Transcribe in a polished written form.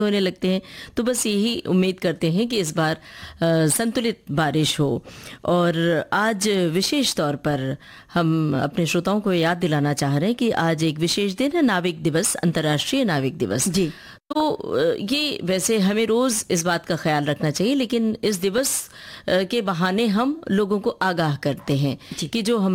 होने लगते हैं। तो बस यही उम्मीद करते हैं कि इस बार संतुलित बारिश हो। और आज विशेष तौर पर हम अपने श्रोताओं को याद दिलाना चाह रहे हैं कि आज एक विशेष दिन है, नाविक दिवस, अंतर्राष्ट्रीय नाविक दिवस। जी। तो ये वैसे हमें रोज इस बात का ख्याल रखना चाहिए, लेकिन इस दिवस के बहाने हम लोगों को आगाह करते हैं कि जो हम